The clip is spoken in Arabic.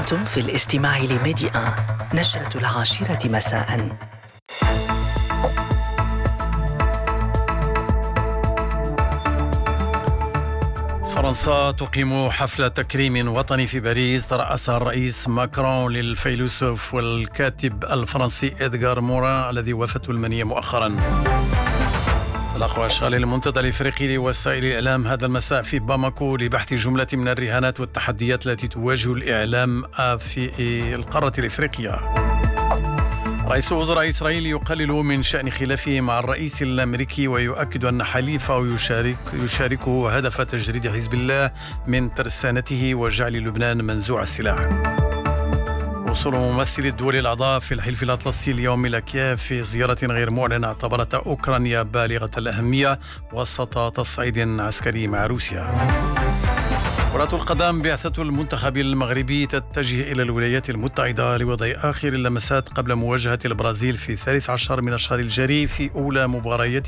أنتم في الاستماع لميدي 1 نشرة 10 مساء. فرنسا تقيم حفل تكريم وطني في باريس ترأسها الرئيس ماكرون للفيلسوف والكاتب الفرنسي إدغار موران الذي وافته المنية مؤخرا. الأخوة أشغال المنتدى الإفريقي لوسائل الإعلام هذا المساء في باماكو لبحث جملة من الرهانات والتحديات التي تواجه الإعلام في القارة الإفريقية. رئيس وزراء إسرائيل يقلل من شأن خلافه مع الرئيس الأمريكي ويؤكد أن حليفه يشاركه هدف تجريد حزب الله من ترسانته وجعل لبنان منزوع السلاح. وصول ممثل الدول الأعضاء في الحلف الأطلسي اليوم إلى كييف في زيارة غير معلنة اعتبرتها أوكرانيا بالغة الأهمية وسط تصعيد عسكري مع روسيا. كرة القدم بعثة المنتخب المغربي تتجه إلى الولايات المتحدة لوضع آخر اللمسات قبل مواجهة البرازيل في 13 من الشهر الجاري في أولى مباريات